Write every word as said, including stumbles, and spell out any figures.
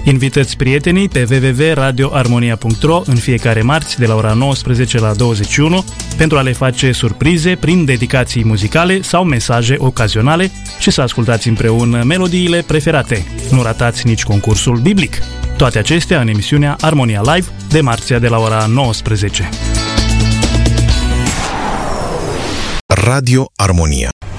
Invitați prietenii pe w w w punct radio armonia punct r o în fiecare marți de la ora nouăsprezece la douăzeci și unu pentru a le face surprize prin dedicații muzicale sau mesaje ocazionale și să ascultați împreună melodiile preferate. Nu ratați nici concursul biblic. Toate acestea în emisiunea Armonia Live de marțea de la ora nouăsprezece. Radio Armonia.